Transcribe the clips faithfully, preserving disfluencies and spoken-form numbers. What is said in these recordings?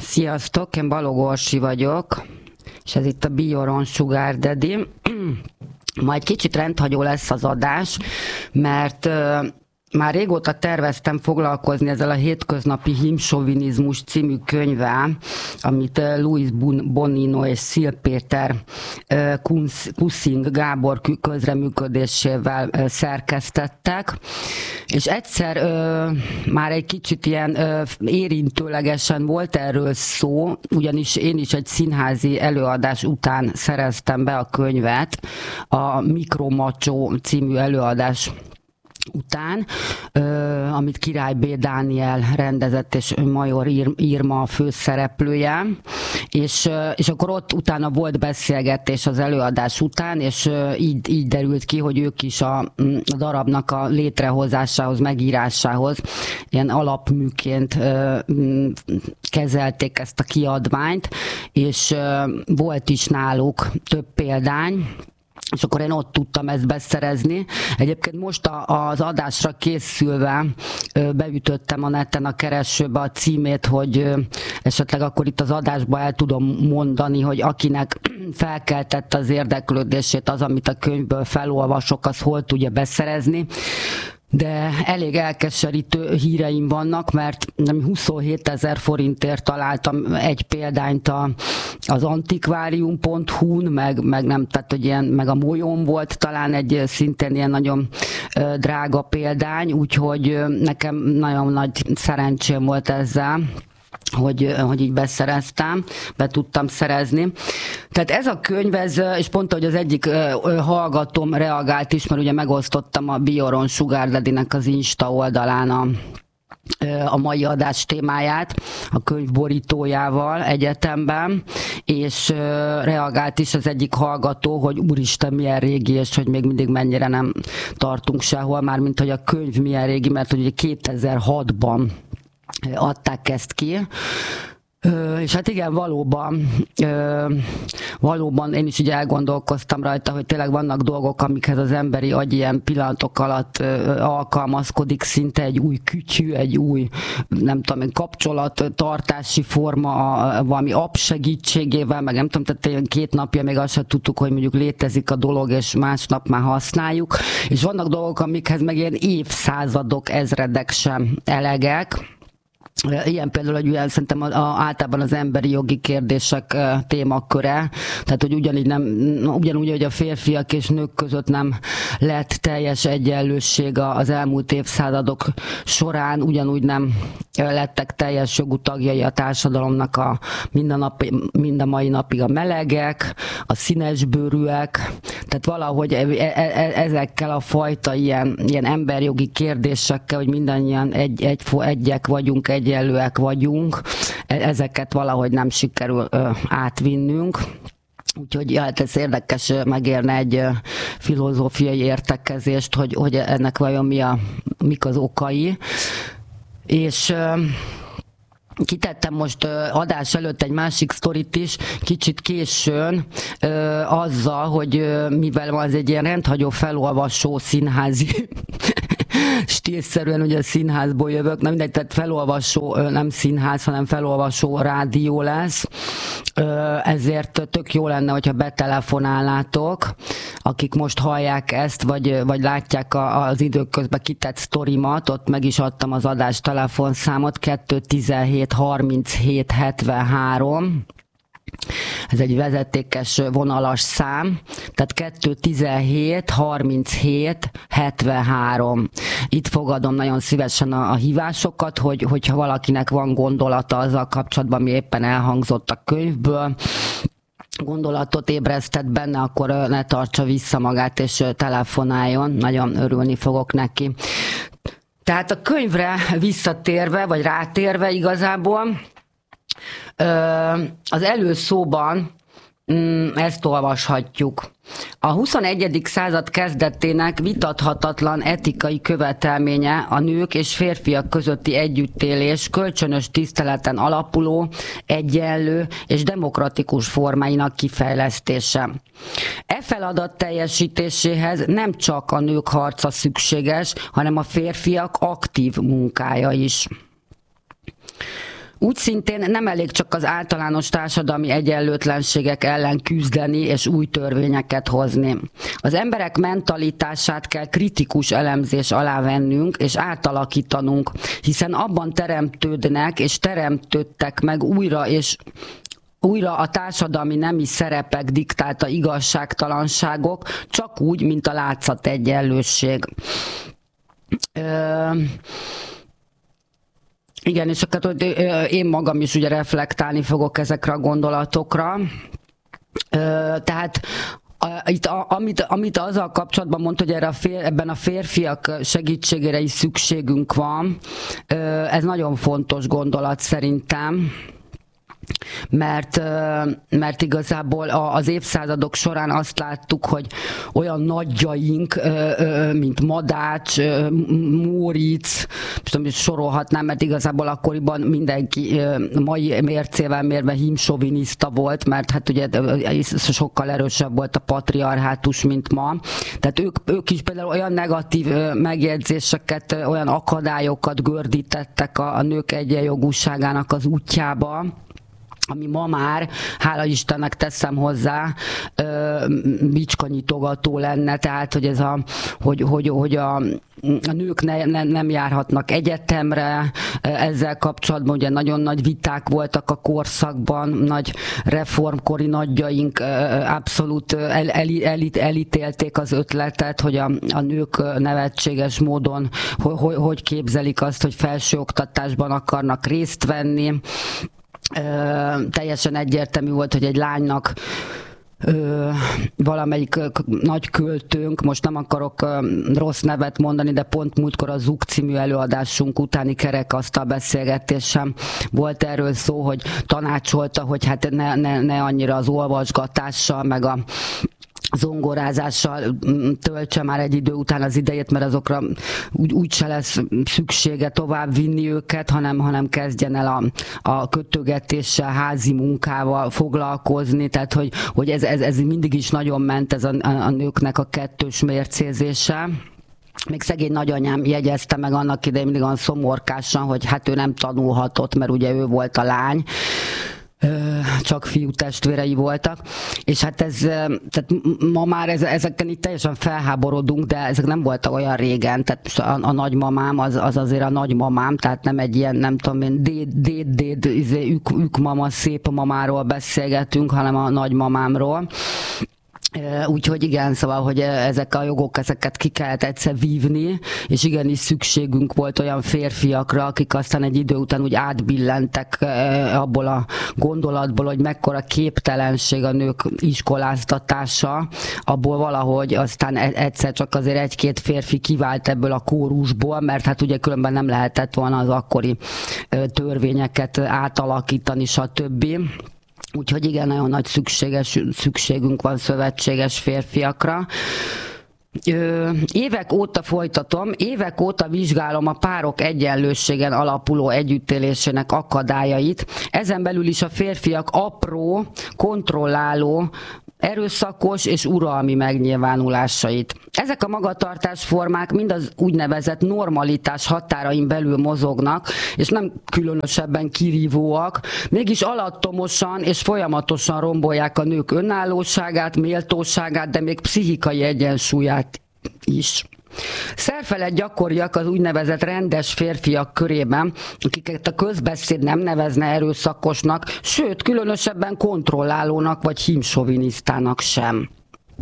Sziasztok, én Balog Orsi vagyok, és ez itt a Be Your Own Sugar Daddy. Ma egy kicsit rendhagyó lesz az adás, mert uh, már régóta terveztem foglalkozni ezzel a Hétköznapi Hímsovinizmus című könyvvel, amit uh, Louis Bonino és Szil Péter uh, Kuszing Gábor közreműködésével uh, szerkesztettek, és egyszer uh, már egy kicsit ilyen uh, érintőlegesen volt erről szó, ugyanis én is egy színházi előadás után szereztem be a könyvet, a Mikromacsó című előadás után, uh, amit Király B. Dániel rendezett, és Major Irma a főszereplője, és, uh, és akkor ott utána volt beszélgetés az előadás után, és uh, így, így derült ki, hogy ők is a, a darabnak a létrehozásához, megírásához ilyen alapműként uh, kezelték ezt a kiadványt, és uh, volt is náluk több példány, és akkor én ott tudtam ezt beszerezni. Egyébként most a, az adásra készülve beütöttem a neten a keresőbe a címét, hogy esetleg akkor itt az adásban el tudom mondani, hogy akinek felkeltette az érdeklődését az, amit a könyvből felolvasok, az hol tudja beszerezni. De elég elkeserítő híreim vannak, mert huszonhétezer forintért találtam egy példányt a, az antikvárium pont hu-n, meg, meg nem, tehát hogy ilyen, meg a Molyón volt talán egy szintén ilyen nagyon drága példány, úgyhogy nekem nagyon nagy szerencsém volt ezzel, hogy, hogy így beszereztem, be tudtam szerezni. Tehát ez a könyv, ez, és pont, hogy az egyik hallgatóm reagált is, mert ugye megosztottam a Be Your Own Sugar Daddy-nek az Insta oldalán a, a mai adás témáját, a könyv borítójával egyetemben, és reagált is az egyik hallgató, hogy úristen, milyen régi, és hogy még mindig mennyire nem tartunk sehol, már mint hogy a könyv milyen régi, mert ugye kétezer-hatban adták ezt ki. Ö, és hát igen, valóban, ö, valóban én is ugye elgondolkoztam rajta, hogy tényleg vannak dolgok, amikhez az emberi agy ilyen pillanatok alatt ö, alkalmazkodik, szinte egy új kütyű, egy új, nem tudom, kapcsolattartási forma, a, valami app segítségével, meg nem tudom, tehát ilyen két napja még azt sem tudtuk, hogy mondjuk létezik a dolog, és másnap már használjuk, és vannak dolgok, amikhez meg ilyen évszázadok, ezredek sem elegek. Ilyen például, hogy ugye, szerintem a, a, általában az emberi jogi kérdések e, témaköre, tehát hogy ugyanígy nem, ugyanúgy, hogy a férfiak és nők között nem lett teljes egyenlőség az elmúlt évszázadok során, ugyanúgy nem lettek teljes jogú tagjai a társadalomnak a minden, nap, minden mai napig a melegek, a színesbőrűek, tehát valahogy e, e, ezekkel a fajta ilyen, ilyen emberjogi kérdésekkel, hogy mindannyian egy, egy, egyek vagyunk, egy egyenlőek vagyunk, ezeket valahogy nem sikerül ö, átvinnünk. Úgyhogy ja, hát ez érdekes, megérne egy filozófiai értekezést, hogy, hogy ennek vajon mi a, mik az okai. És ö, kitettem most ö, adás előtt egy másik sztorit is, kicsit későn, ö, azzal, hogy ö, mivel az egy ilyen rendhagyó felolvasó színházi stílszerűen ugye a színházból jövök, nem mindegy, tehát felolvasó, nem színház, hanem felolvasó rádió lesz, ezért tök jó lenne, hogyha betelefonálnátok, akik most hallják ezt, vagy, vagy látják az időközben kitett sztorimat, ott meg is adtam az adás telefonszámot, kettő tizenhét harminchét hetvenhárom. Ez egy vezetékes vonalas szám, tehát kettő tizenhét harminchét hetvenhárom. Itt fogadom nagyon szívesen a, a hívásokat, hogy, hogyha valakinek van gondolata azzal kapcsolatban, ami éppen elhangzott a könyvből, gondolatot ébresztett benne, akkor ne tartsa vissza magát és telefonáljon, nagyon örülni fogok neki. Tehát a könyvre visszatérve, vagy rátérve igazából, az előszóban ezt olvashatjuk. A huszonegyedik század kezdetének vitathatatlan etikai követelménye a nők és férfiak közötti együttélés kölcsönös tiszteleten alapuló, egyenlő és demokratikus formáinak kifejlesztése. E feladat teljesítéséhez nem csak a nők harca szükséges, hanem a férfiak aktív munkája is. Úgy szintén nem elég csak az általános társadalmi egyenlőtlenségek ellen küzdeni és új törvényeket hozni. Az emberek mentalitását kell kritikus elemzés alá vennünk és átalakítanunk, hiszen abban teremtődnek és teremtődtek meg újra és újra a társadalmi nemi szerepek diktálta igazságtalanságok, csak úgy, mint a látszategyenlőség. Ö... Igen, és akkor én magam is ugye reflektálni fogok ezekre a gondolatokra. Tehát itt, amit, amit azzal kapcsolatban mondta, hogy erre a fér, ebben a férfiak segítségére is szükségünk van, ez nagyon fontos gondolat szerintem. Mert, mert igazából az évszázadok során azt láttuk, hogy olyan nagyjaink, mint Madács, Móricz, most nem is sorolhatnám, mert igazából akkoriban mindenki mai mércével mérve hímsoviniszta volt, mert hát ugye sokkal erősebb volt a patriarhátus, mint ma. Tehát ők, ők is például olyan negatív megjegyzéseket, olyan akadályokat gördítettek a, a nők egyenjogúságának az útjába, ami ma már, hála Istennek teszem hozzá, bicskanyitogató lenne, tehát hogy ez a, hogy, hogy, hogy a, a nők ne, ne, nem járhatnak egyetemre, ezzel kapcsolatban ugye nagyon nagy viták voltak a korszakban, nagy reformkori nagyjaink abszolút el, el, el, elítélték az ötletet, hogy a, a nők nevetséges módon hogy, hogy képzelik azt, hogy felsőoktatásban akarnak részt venni. Ö, teljesen egyértelmű volt, hogy egy lánynak ö, valamelyik ö, nagy költőnk, most nem akarok ö, rossz nevet mondani, de pont múltkor a Zuk című előadásunk utáni kerekasztal beszélgetésem volt erről szó, hogy tanácsolta, hogy hát ne, ne, ne annyira az olvasgatással, meg a zongorázással töltse már egy idő után az idejét, mert azokra úgy, úgy se lesz szüksége tovább vinni őket, hanem, hanem kezdjen el a, a kötögetéssel, házi munkával foglalkozni, tehát hogy, hogy ez, ez, ez mindig is nagyon ment, ez a, a nőknek a kettős mércézése. Még szegény nagyanyám jegyezte meg annak idején mindig olyan szomorkásan, hogy hát ő nem tanulhatott, mert ugye ő volt a lány, csak fiú testvérei voltak, és hát ez, tehát ma már ez, ezeken itt teljesen felháborodunk, de ezek nem voltak olyan régen, tehát a, a nagymamám az, az azért a nagymamám, tehát nem egy ilyen, nem tudom én, déd, déd, déd, izé, ük, ük mama, szép mamáról beszélgetünk, hanem a nagymamámról. Úgyhogy igen, szóval, hogy ezek a jogok, ezeket ki kellett egyszer vívni, és igenis szükségünk volt olyan férfiakra, akik aztán egy idő után úgy átbillentek abból a gondolatból, hogy mekkora képtelenség a nők iskoláztatása, abból valahogy aztán egyszer csak azért egy-két férfi kivált ebből a kórusból, mert hát ugye különben nem lehetett volna az akkori törvényeket átalakítani, stb. Úgyhogy igen, nagyon nagy szükséges, szükségünk van szövetséges férfiakra. Ö, évek óta folytatom, évek óta vizsgálom a párok egyenlőségen alapuló együttélésének akadályait, ezen belül is a férfiak apró, kontrolláló, erőszakos és uralmi megnyilvánulásait. Ezek a magatartásformák mind az úgynevezett normalitás határain belül mozognak, és nem különösebben kirívóak, mégis alattomosan és folyamatosan rombolják a nők önállóságát, méltóságát, de még pszichikai egyensúlyát is. Szerfelett gyakoriak az úgynevezett rendes férfiak körében, akiket a közbeszéd nem nevezne erőszakosnak, sőt, különösebben kontrollálónak vagy hímsovinisztának sem.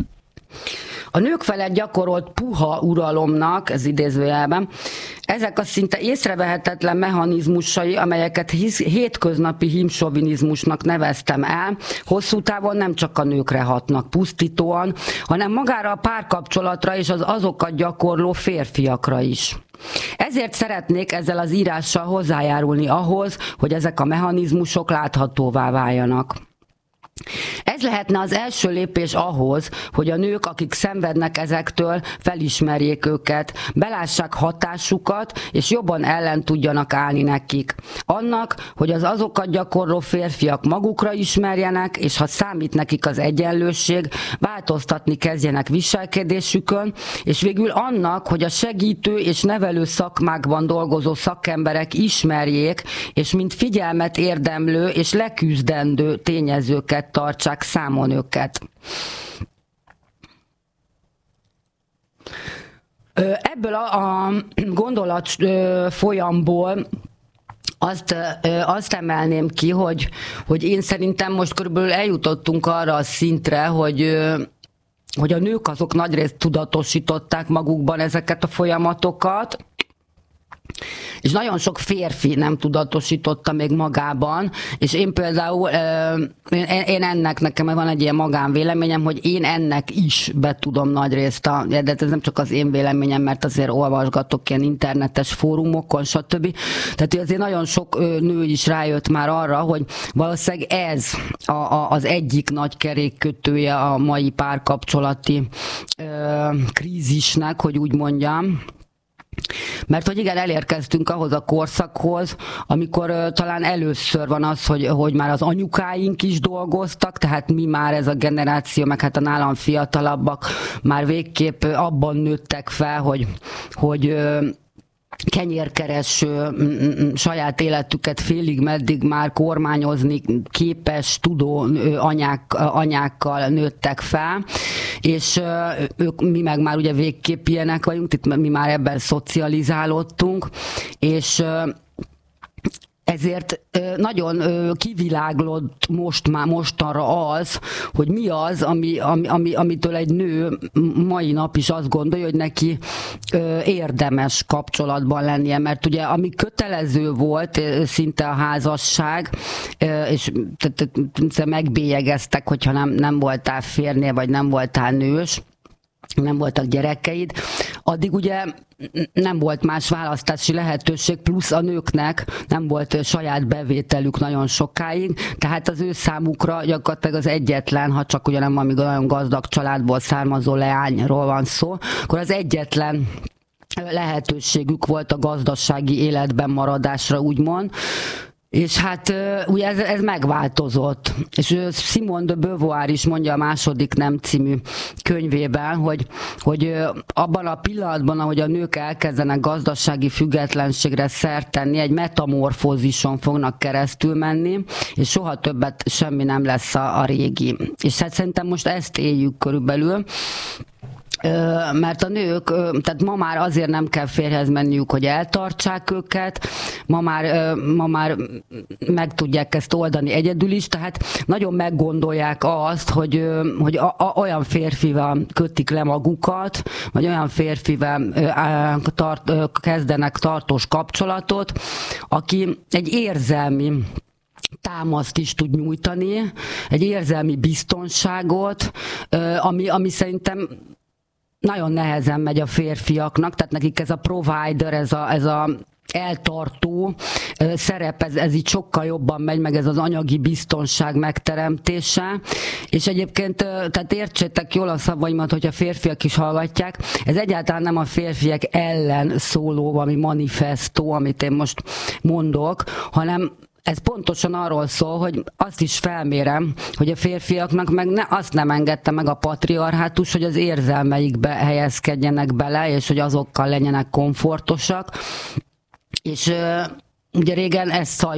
A nők felett gyakorolt puha uralomnak, ez idézőjelben, ezek a szinte észrevehetetlen mechanizmusai, amelyeket hétköznapi hímsovinizmusnak neveztem el, hosszú távon nem csak a nőkre hatnak pusztítóan, hanem magára a párkapcsolatra és az azokat gyakorló férfiakra is. Ezért szeretnék ezzel az írással hozzájárulni ahhoz, hogy ezek a mechanizmusok láthatóvá váljanak. Ez lehetne az első lépés ahhoz, hogy a nők, akik szenvednek ezektől, felismerjék őket, belássák hatásukat, és jobban ellen tudjanak állni nekik. Annak, hogy az azokat gyakorló férfiak magukra ismerjenek, és ha számít nekik az egyenlőség, változtatni kezdjenek viselkedésükön, és végül annak, hogy a segítő és nevelő szakmákban dolgozó szakemberek ismerjék, és mint figyelmet érdemlő és leküzdendő tényezőket tartsák számon őket. Ebből a, a gondolat folyamból azt, azt emelném ki, hogy, hogy én szerintem most körülbelül eljutottunk arra a szintre, hogy, hogy a nők azok nagyrészt tudatosították magukban ezeket a folyamatokat, és nagyon sok férfi nem tudatosította még magában, és én például, én ennek, nekem van egy ilyen magánvéleményem, hogy én ennek is betudom nagyrészt, a, de ez nem csak az én véleményem, mert azért olvasgatok ilyen internetes fórumokon, stb. Tehát azért nagyon sok nő is rájött már arra, hogy valószínűleg ez a, a, az egyik nagy kerékkötője a mai párkapcsolati ö, krízisnek, hogy úgy mondjam. Mert hogy igen, elérkeztünk ahhoz a korszakhoz, amikor uh, talán először van az, hogy, hogy már az anyukáink is dolgoztak, tehát mi már ez a generáció, meg hát a nálam fiatalabbak már végképp abban nőttek fel, hogy, hogy uh, kenyérkereső, saját életüket félig meddig már kormányozni képes, tudó anyák, anyákkal nőttek fel, és ők, mi meg már ugye végképp ilyenek vagyunk, itt mi már ebben szocializálódtunk, és ezért nagyon kiviláglott most már mostanra az, hogy mi az, ami, ami, ami, amitől egy nő mai nap is azt gondolja, hogy neki érdemes kapcsolatban lennie, mert ugye ami kötelező volt szinte a házasság, és megbélyegeztek, hogyha nem, nem voltál férnél, vagy nem voltál nős, nem voltak gyerekeid, addig ugye nem volt más választási lehetőség, plusz a nőknek nem volt saját bevételük nagyon sokáig, tehát az ő számukra gyakorlatilag az egyetlen, ha csak ugye nem valami nagyon gazdag családból származó leányról van szó, akkor az egyetlen lehetőségük volt a gazdasági életben maradásra, úgymond. És hát ugye ez, ez megváltozott. És Simone de Beauvoir is mondja a Második nem című könyvében, hogy, hogy abban a pillanatban, ahogy a nők elkezdenek gazdasági függetlenségre szert tenni, egy metamorfózison fognak keresztül menni, és soha többet semmi nem lesz a, a régi. És hát szerintem most ezt éljük körülbelül, mert a nők, tehát ma már azért nem kell férjhez menniük, hogy eltartsák őket, ma már, ma már meg tudják ezt oldani egyedül is, tehát nagyon meggondolják azt, hogy, hogy a, a, olyan férfivel kötik le magukat, vagy olyan férfivel tart, kezdenek tartós kapcsolatot, aki egy érzelmi támaszt is tud nyújtani, egy érzelmi biztonságot, ami, ami szerintem nagyon nehezen megy a férfiaknak, tehát nekik ez a provider, ez a, ez a eltartó szerep, ez, ez így sokkal jobban megy, meg ez az anyagi biztonság megteremtése, és egyébként, tehát értsétek jól a szavaimat, hogyha férfiak is hallgatják, ez egyáltalán nem a férfiak ellen szóló valami manifestó, amit én most mondok, hanem ez pontosan arról szól, hogy azt is felmérem, hogy a férfiaknak meg ne, azt nem engedte meg a patriarhátus, hogy az érzelmeikbe helyezkedjenek bele, és hogy azokkal legyenek komfortosak. És ugye régen ez